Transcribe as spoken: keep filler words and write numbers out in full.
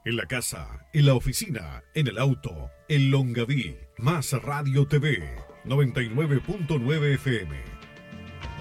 En la casa, en la oficina, en el auto, en Longaví, Más Radio T V, noventa y nueve punto nueve F M.